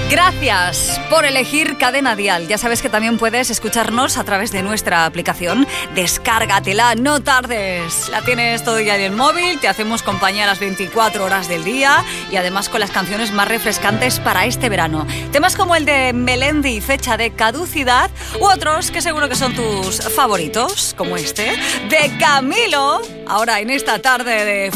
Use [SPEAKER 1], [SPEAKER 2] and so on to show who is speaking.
[SPEAKER 1] Gracias por elegir Cadena Dial. Ya sabes que también puedes escucharnos a través de nuestra aplicación. Descárgatela, no tardes. La tienes todo día en el móvil, te hacemos compañía a las 24 horas del día y además con las canciones más refrescantes para este verano. Temas como el de Melendi, fecha de caducidad, u otros que seguro que son tus favoritos, como este, de Camilo. Ahora en esta tarde de